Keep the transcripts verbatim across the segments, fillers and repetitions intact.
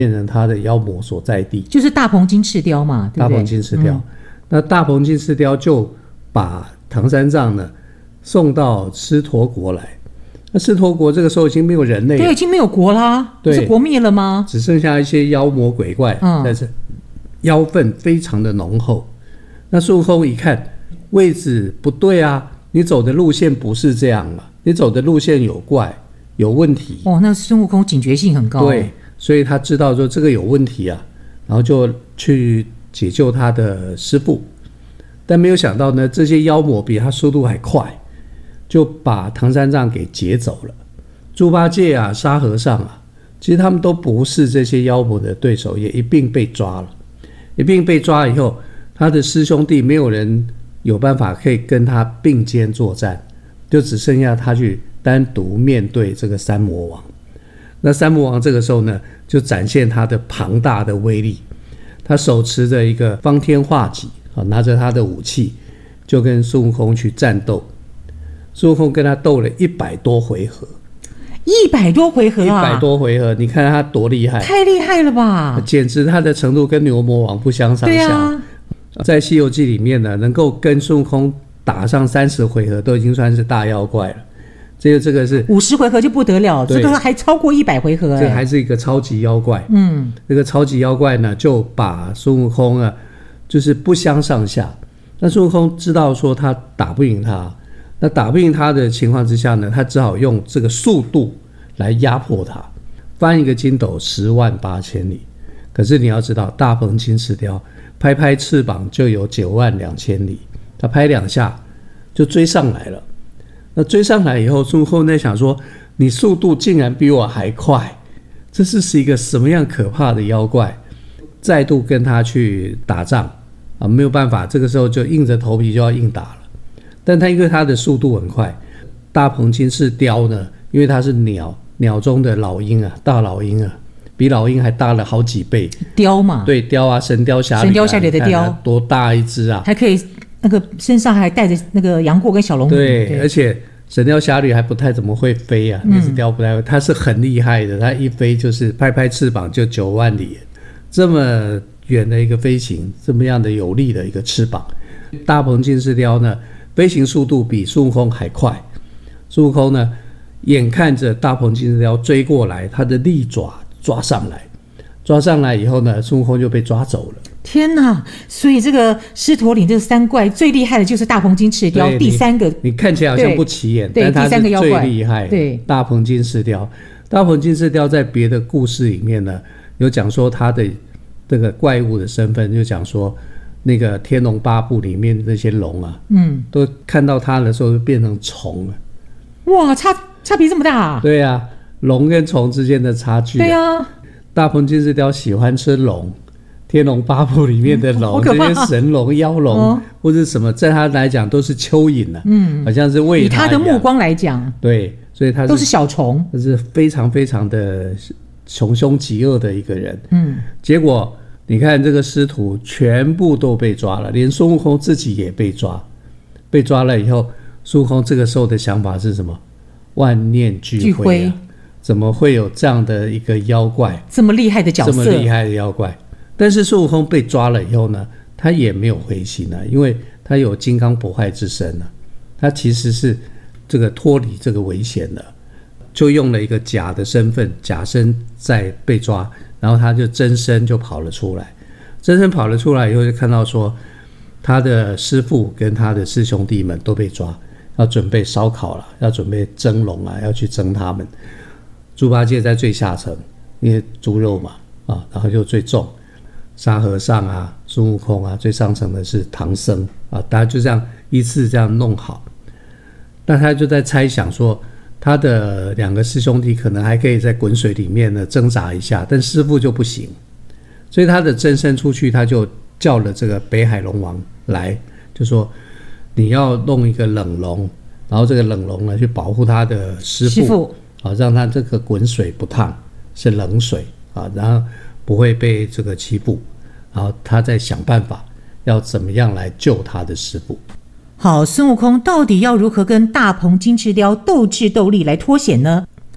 变成他的妖魔所在地， 就是大鹏金翅雕嘛，对不对？ 大鹏金翅雕、嗯、那大鹏金翅雕就把唐三藏呢送到狮驼国来。那狮驼国这个时候已经没有人类了， 对，已经没有国啦，不是国灭了吗？ 只剩下一些妖魔鬼怪，嗯、但是妖氛非常的浓厚。那孙悟空一看位置不对啊，你走的路线不是这样嘛，你走的路线有怪有问题。 哦，那孙悟空警觉性很高。 对，所以他知道说这个有问题啊，然后就去解救他的师父。但没有想到呢，这些妖魔比他速度还快，就把唐三藏给劫走了。猪八戒啊、沙和尚啊，其实他们都不是这些妖魔的对手，也一并被抓了。一并被抓以后，他的师兄弟没有人有办法可以跟他并肩作战，就只剩下他去单独面对这个三魔王。那三魔王这个时候呢，就展现他的庞大的威力。他手持着一个方天画戟，拿着他的武器，就跟孙悟空去战斗。孙悟空跟他斗了一百多回合， 一百多回合啊！ 一百多回合，你看他多厉害， 太厉害了吧！ 简直他的程度跟牛魔王不相上下。对啊，在《西游记》里面呢，能够跟孙悟空打上三十回合，都已经算是大妖怪了。这个这个是五十回合就不得了，这个还超过一百回合、欸， 这个还是一个超级妖怪。 嗯， 这个超级妖怪呢，就把孙悟空啊，就是不相上下。那孙悟空知道说他打不赢他。那打不赢他的情况之下呢，他只好用这个速度来压迫他，翻一个筋斗十万八千里。可是你要知道，大鹏金翅雕拍拍翅膀就有九万两千里，他拍两下就追上来了。那追上来以后，孙悟空在想说，你速度竟然比我还快，这是是一个什么样可怕的妖怪？再度跟他去打仗啊，没有办法，这个时候就硬着头皮就要硬打了。但他因为他的速度很快，大鹏金翅雕呢，因为它是鸟，鸟中的老鹰啊，大老鹰啊，比老鹰还大了好几倍。 雕嘛， 对，雕啊，神雕侠侣、啊， 神雕侠侣的雕， 多大一只啊！ 还可以那个身上还带着那个杨过跟小龙女。 对，对，而且神雕侠侣还不太怎么会飞啊，那只雕不太会，它是很厉害的，它一飞就是拍拍翅膀就九万里，这么远的一个飞行，这么样的有力的一个翅膀，大鹏金翅雕呢？飞行速度比孙悟空还快，孙悟空呢，眼看着大鹏金翅雕追过来，他的利爪抓上来，抓上来以后呢，孙悟空就被抓走了。 天哪！所以这个狮驼岭这三怪最厉害的就是大鹏金翅雕，第三个你看起来好像不起眼，但它是最厉害的。对，大鹏金翅雕，大鹏金翅雕在别的故事里面呢，有讲说他的这个怪物的身份，就讲说。那个《天龙八部》里面的那些龙啊，嗯，都看到它的时候就变成虫了。 哇，差差别这么大啊！ 对啊，龙跟虫之间的差距、啊。对啊，大鹏金翅雕喜欢吃龙，《天龙八部》里面的龙，这些神龙、妖龙、哦、或者什么，在他来讲都是蚯蚓啊，嗯，好像是喂他。 以他的目光来讲， 对，所以他都是小虫， 他是非常非常的穷凶极恶的一个人。嗯，结果。你看这个师徒全部都被抓了，连孙悟空自己也被抓。被抓了以后，孙悟空这个时候的想法是什么？万念俱灰啊！怎么会有这样的一个妖怪， 这么厉害的角色， 这么厉害的妖怪？但是孙悟空被抓了以后呢，他也没有灰心啊，因为他有金刚不坏之身啊，他其实是这个脱离这个危险的，就用了一个假的身份，假身在被抓。然后他就真身就跑了出来，真身跑了出来以后，就看到说他的师父跟他的师兄弟们都被抓，要准备烧烤了，要准备蒸笼啊，要去蒸他们。猪八戒在最下层，因为猪肉嘛啊，然后就最重。沙和尚啊，孙悟空啊，最上层的是唐僧啊，大家就这样依次这样弄好。那他就在猜想说。他的两个师兄弟可能还可以在滚水里面呢挣扎一下，但师父就不行，所以他的真身出去，他就叫了这个北海龙王来，就说你要弄一个冷笼，然后这个冷笼呢去保护他的师父，师父啊，让他这个滚水不烫，是冷水啊，然后不会被这个欺负，然后他再想办法要怎么样来救他的师父。 好，孙悟空到底要如何跟大鹏金翅雕斗智斗力来脱险呢？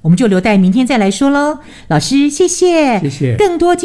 我们就留待明天再来说喽。老师，谢谢， 谢谢更多